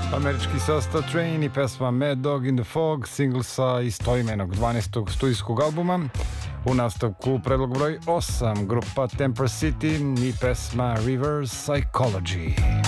Američki sastav Train i pesma Mad Dog in the Fog, singl sa istoimenog 12. studijskog albuma. U nastavku predlog broj 8, grupa Temper City i pesma Reverse Psychology.